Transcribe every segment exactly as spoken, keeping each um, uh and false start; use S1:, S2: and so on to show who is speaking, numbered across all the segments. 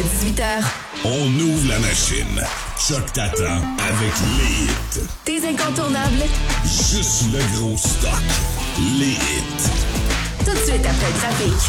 S1: dix-huit heures.
S2: On ouvre la machine. Choc t'attend avec les hits.
S1: Tes incontournables.
S2: Juste le gros stock. Les hits.
S1: Tout de suite après le trafic.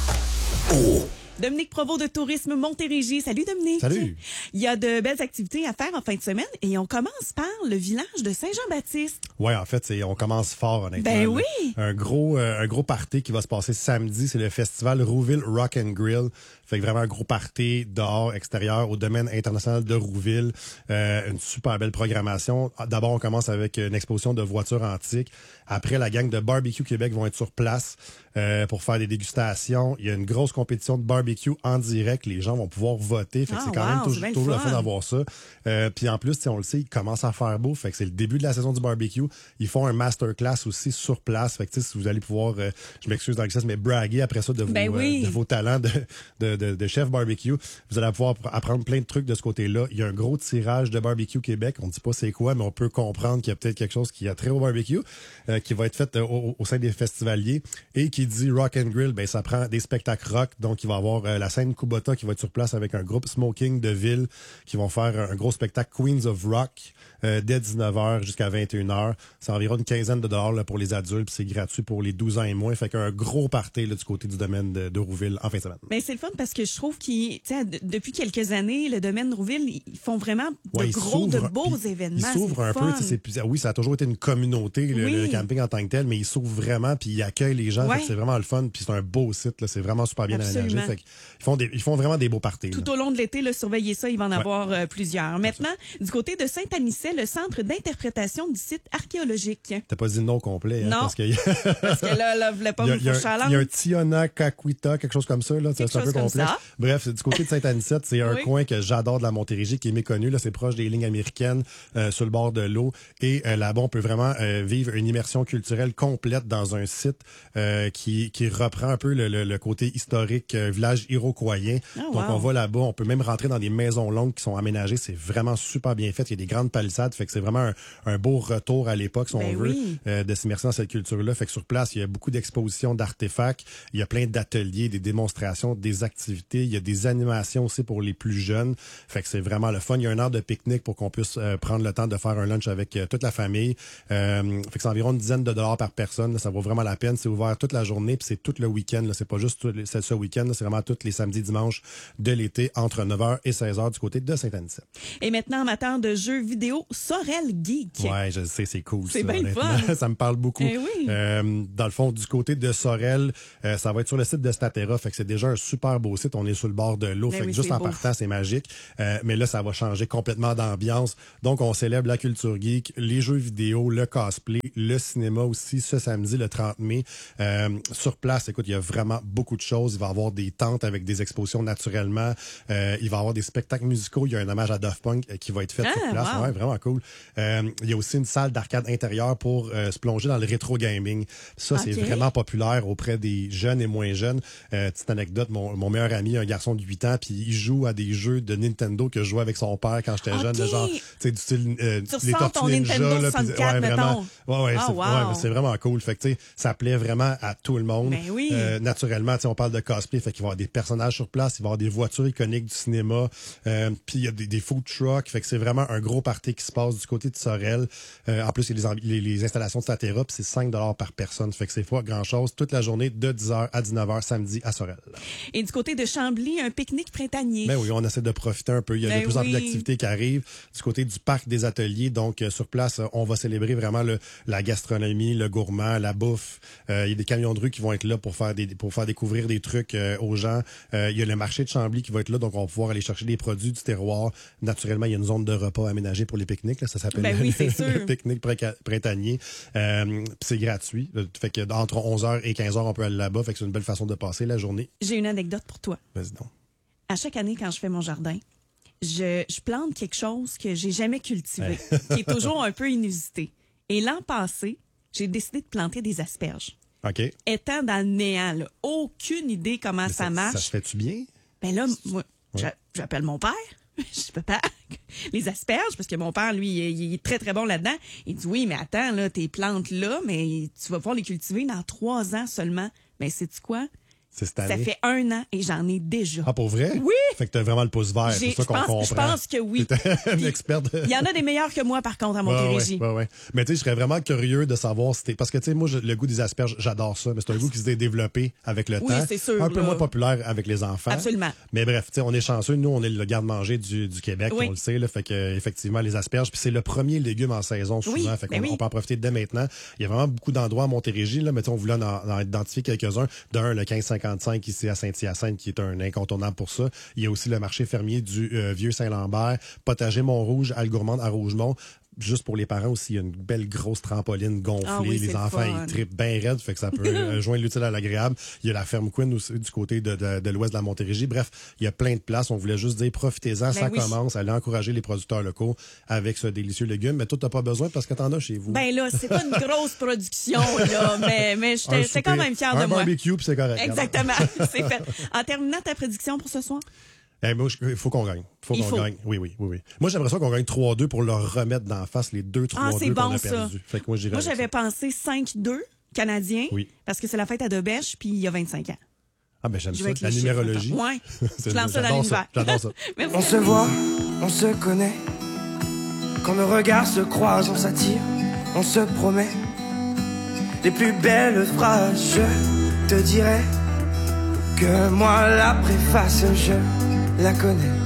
S2: Oh!
S3: Dominique Provost de Tourisme Montérégie. Salut Dominique.
S4: Salut.
S3: Il y a de belles activités à faire en fin de semaine et on commence par le village de Saint-Jean-Baptiste.
S4: Ouais, en fait, c'est on commence fort honnêtement.
S3: Ben
S4: là.
S3: oui.
S4: Un gros euh, un gros party qui va se passer samedi, c'est le festival Rouville Rock and Grill. Fait que vraiment un gros party dehors, extérieur, au domaine international de Rouville. Euh, une super belle programmation. D'abord, on commence avec une exposition de voitures antiques. Après, la gang de Barbecue Québec vont être sur place euh, pour faire des dégustations. Il y a une grosse compétition de barbecue en direct. Les gens vont pouvoir voter. Fait que
S3: Ah,
S4: c'est quand
S3: wow,
S4: même
S3: c'est
S4: toujours,
S3: bien le
S4: toujours le
S3: fun.
S4: fun d'avoir ça. Euh, Puis en plus, on le sait, il commence à faire beau. Fait que c'est le début de la saison du barbecue. Ils font un masterclass aussi sur place. Fait que si vous allez pouvoir, euh, je m'excuse dans le sens, mais braguer après ça de vos,
S3: Ben oui.
S4: euh, de vos talents de, de, de, de chef barbecue. Vous allez pouvoir apprendre plein de trucs de ce côté-là. Il y a un gros tirage de Barbecue Québec. On ne dit pas c'est quoi, mais on peut comprendre qu'il y a peut-être quelque chose qui a trait au barbecue euh, qui va être fait euh, au, au sein des festivaliers. Et qui dit Rock and Grill, ben ça prend des spectacles rock. Donc, il va y avoir euh, la scène Kubota qui va être sur place avec un groupe Smoking de ville qui vont faire un gros spectacle Queens of Rock euh, dès dix-neuf heures jusqu'à vingt et une heures. C'est environ une quinzaine de dollars là, pour les adultes. C'est gratuit pour les douze ans et moins. Fait qu'un gros party là, du côté du domaine de, de Rouville en fin de semaine.
S3: Mais c'est le fun parce que je trouve qu'ils, tu sais, d- depuis quelques années, le domaine de Rouville, ils font vraiment de
S4: Ouais, ils
S3: gros, de
S4: s'ouvrent,
S3: beaux
S4: puis
S3: événements.
S4: Ils s'ouvrent
S3: C'est
S4: un
S3: fun.
S4: peu. tu sais, c'est plus- oui, ça a toujours été une communauté, le,
S3: Oui.
S4: le camping en tant que tel, mais ils s'ouvrent vraiment, puis ils accueillent les gens.
S3: Ouais.
S4: Fait que c'est vraiment le fun, puis c'est un beau site. Là, c'est vraiment super bien
S3: Absolument.
S4: aménagé. Fait qu'ils font des, ils font vraiment des beaux parties.
S3: Tout
S4: là.
S3: au long de l'été, là, surveillez ça, il va en
S4: Ouais.
S3: avoir euh, plusieurs. Maintenant, du côté de Saint-Anicet, le centre d'interprétation du site archéologique.
S4: T'as pas dit le nom complet, hein,
S3: Non.
S4: parce qu'il y a,
S3: Parce que là, là, vous voulez pas
S4: il y a,
S3: me
S4: il y a
S3: faire
S4: un-
S3: challenge.
S4: il y a un Tiona Kakwita, quelque chose comme ça. Là, c'est
S3: Quelque
S4: c'est un peu
S3: chose comme
S4: complexe.
S3: ça.
S4: Bref, c'est du côté de Saint-Anicette, c'est un
S3: Oui.
S4: coin que j'adore de la Montérégie, qui est méconnu. Là, c'est proche des lignes américaines, euh, sur le bord de l'eau. Et euh, là-bas, on peut vraiment euh, vivre une immersion culturelle complète dans un site euh, qui, qui reprend un peu le, le, le côté historique, euh, village iroquoien.
S3: Ah,
S4: Donc,
S3: wow.
S4: on va là-bas, on peut même rentrer dans des maisons longues qui sont aménagées. C'est vraiment super bien fait. Il y a des grandes palissades, fait que c'est vraiment un, un beau retour à l'époque, si
S3: Ben
S4: on veut,
S3: oui.
S4: euh, de s'immerser dans cette culture-là. Fait que sur place, il y a beaucoup d'expositions d'artefacts. Il y a plein d'ateliers, des démonstrations, des activités. Il y a des animations aussi pour les plus jeunes. Fait que c'est vraiment le fun. Il y a une heure de pique-nique pour qu'on puisse euh, prendre le temps de faire un lunch avec euh, toute la famille. Euh, fait que c'est environ une dizaine de dollars par personne. Là. Ça vaut vraiment la peine. C'est ouvert toute la journée puis c'est tout le week-end. Là. C'est pas juste tout le- c'est ce week-end. là. C'est vraiment tous les samedis, dimanches de l'été entre neuf heures et seize heures du côté de Saint-Anicet.
S3: Et maintenant, en matière de jeux vidéo, Sorel Geek.
S4: Ouais, je sais, c'est cool.
S3: C'est
S4: ça,
S3: bien le
S4: honnêtement.
S3: fun.
S4: Ça me parle beaucoup.
S3: Eh oui.
S4: Euh, dans le fond, du côté de Sorel, euh, ça va être sur le site de Statera. Fait que c'est déjà un super beau site. On est sur le bord de l'eau.
S3: Ben
S4: fait que
S3: oui,
S4: juste
S3: c'est
S4: en
S3: beau.
S4: partant, c'est magique. Euh, mais là, ça va changer complètement d'ambiance. Donc, on célèbre la culture geek, les jeux vidéo, le cosplay, le cinéma aussi, ce samedi, le trente mai. Euh, sur place, écoute, il y a vraiment beaucoup de choses. Il va y avoir des tentes avec des expositions naturellement. Euh, il va y avoir des spectacles musicaux. Il y a un hommage à Daft Punk euh, qui va être fait
S3: Ah,
S4: sur place.
S3: wow.
S4: Ouais, vraiment cool. Euh, il y a aussi une salle d'arcade intérieure pour euh, se plonger dans le rétro gaming. Ça, c'est
S3: Ok.
S4: vraiment populaire auprès des jeunes et moins jeunes. Euh, petite anecdote, mon, mon meilleur ami, un garçon de huit ans, puis il joue à des jeux de Nintendo que je jouais avec son père quand j'étais
S3: Ok.
S4: jeune, là, genre, tu sais, du style euh,
S3: Tu
S4: les
S3: ressens
S4: Tortues
S3: ton
S4: Ninja,
S3: Nintendo
S4: là, puis-
S3: soixante-quatre,
S4: ouais, vraiment.
S3: mettons.
S4: Ouais, ouais,
S3: Ah,
S4: c'est
S3: wow.
S4: ouais, c'est vraiment cool. Fait que tu sais, ça plaît vraiment à tout le monde.
S3: Ben oui.
S4: Euh, naturellement, tu sais, on parle de cosplay, fait qu'il va y avoir des personnages sur place, il va y avoir des voitures iconiques du cinéma, euh, puis il y a des, des food trucks, fait que c'est vraiment un gros party qui se passe du côté de Sorel. Euh, en plus, il y a les, les, les installations de Statera, puis c'est cinq dollars par personne, fait que c'est pas grand-chose. Toute la journée de dix heures à dix-neuf heures samedi à Sorel.
S3: Et du côté de Chambly, un pique-nique printanier.
S4: Ben oui, on essaie de profiter un peu. Il y a
S3: Ben
S4: de plus en
S3: oui.
S4: plus d'activités qui arrivent du côté du parc des ateliers. Donc, euh, sur place, euh, on va célébrer vraiment le, la gastronomie, le gourmand, la bouffe. Euh, il y a des camions de rue qui vont être là pour faire des pour faire découvrir des trucs euh, aux gens. Euh, il y a le marché de Chambly qui va être là, donc on va pouvoir aller chercher des produits du terroir. Naturellement, il y a une zone de repas aménagée pour les pique-niques. Là, ça s'appelle
S3: Ben oui, c'est
S4: le,
S3: sûr.
S4: le pique-nique pré- printanier. Euh, puis c'est gratuit. Fait que entre onze heures et quinze heures, on peut aller là-bas. Fait que c'est une belle façon de passer la journée.
S3: J'ai une anecdote pour toi.
S4: Vas-y donc.
S3: À chaque année, quand je fais mon jardin, je, je plante quelque chose que j'ai jamais cultivé, qui est toujours un peu inusité. Et l'an passé, j'ai décidé de planter des asperges.
S4: OK.
S3: Étant dans le néant, là, aucune idée comment ça, marche.
S4: Ça se fait-tu bien?
S3: Ben là, moi, j'a- j'appelle mon père. Je dis, papa, les asperges, parce que mon père, lui, il il est très, très bon là-dedans. Il dit, oui, mais attends, là, tes plantes là, mais tu vas pouvoir les cultiver dans trois ans seulement. Ben, sais-tu quoi?
S4: C'est cette
S3: Ça
S4: année.
S3: fait un an et j'en ai déjà.
S4: Ah, pour vrai?
S3: Oui!
S4: Fait que t'as vraiment le pouce vert,
S3: J'ai-
S4: c'est ça
S3: je
S4: qu'on
S3: pense-
S4: comprend.
S3: je pense que oui.
S4: T'es une
S3: Puis,
S4: experte. de-
S3: Il y en a des meilleurs que moi, par contre, à
S4: Ouais,
S3: Montérégie.
S4: ouais, ouais, ouais. Mais tu sais, je serais vraiment curieux de savoir si t'es... Parce que tu sais, moi, je- le goût des asperges, j'adore ça, mais c'est un goût qui s'est développé avec le
S3: Oui,
S4: temps.
S3: c'est sûr,
S4: Un peu
S3: là.
S4: moins populaire avec les enfants.
S3: Absolument.
S4: Mais bref, tu sais, on est chanceux. Nous, on est le garde-manger du, du Québec,
S3: Oui.
S4: on le sait. Là, fait que effectivement, les asperges, puis c'est le premier légume en saison souvent.
S3: Oui,
S4: fait qu'on
S3: ben oui.
S4: on peut en profiter dès maintenant. Il y a vraiment beaucoup d'endroits à Montérégie, là, mais tu sais, on voulait en, en identifier quelques-uns. D'un, le quinze cinquante-cinq ici à Saint-Hyacinthe, qui est un incontournable pour ça. Il y a aussi le marché fermier du euh, Vieux-Saint-Lambert, Potager Mont-Rouge, Algourmande à Rougemont. Juste pour les parents aussi, il y a une belle grosse trampoline gonflée.
S3: Ah oui, c'est
S4: les
S3: le
S4: enfants,
S3: fun.
S4: ils trippent bien raide, fait que ça peut euh, joindre l'utile à l'agréable. Il y a la ferme Quinn aussi, du côté de, de, de l'ouest de la Montérégie. Bref, il y a plein de places. On voulait juste dire, profitez-en, ça
S3: oui.
S4: commence. Allez encourager les producteurs locaux avec ce délicieux légume. Mais toi, t'as pas besoin parce que t'en as chez vous.
S3: Ben là, c'est pas une grosse production, là, mais, mais
S4: Un
S3: j'étais j'étais quand
S4: souper,
S3: même fière
S4: un
S3: de moi.
S4: barbecue, puis c'est correct.
S3: Exactement, c'est fait. En terminant ta prédiction pour ce soir?
S4: Eh, moi, je- il faut qu'on gagne. Faut
S3: Il
S4: qu'on
S3: faut.
S4: gagne. Oui, oui, oui, oui. Moi, j'aimerais ça qu'on gagne trois deux pour leur remettre d'en face les deux trois
S3: Ah,
S4: deux
S3: c'est
S4: qu'on
S3: bon,
S4: a
S3: ça.
S4: perdus. Fait que moi, j'irais
S3: Moi,
S4: avec
S3: j'avais
S4: ça.
S3: pensé cinq deux Canadiens,
S4: Oui.
S3: parce que c'est la fête à Debèche, puis il y a vingt-cinq ans.
S4: Ah, ben, j'aime
S3: Je
S4: ça.
S3: vais avec
S4: La
S3: les
S4: numérologie.
S3: chiffres, ouais.
S4: C'est-
S3: Je lance ça dans
S4: j'adore
S3: l'univers.
S4: J'adore ça.
S3: Merci.
S5: On se voit, on se connaît. Quand nos regards se croisent, on s'attire, on se promet. Les plus belles phrases, je te dirai que moi la préface, je la connais.